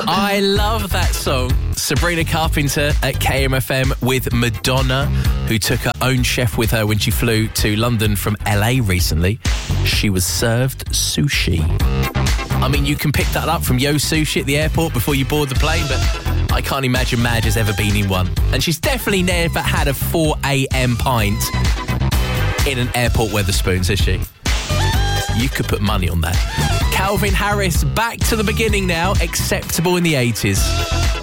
I love that song. Sabrina Carpenter at KMFM with Madonna, who took her own chef with her when she flew to London from LA recently. She was served sushi. I mean, you can pick that up from Yo Sushi at the airport before you board the plane, but I can't imagine Madge has ever been in one. And she's definitely never had a 4 a.m. pint in an airport Wetherspoons, has she? You could put money on that. Calvin Harris, back to the beginning now. Acceptable in the 80s.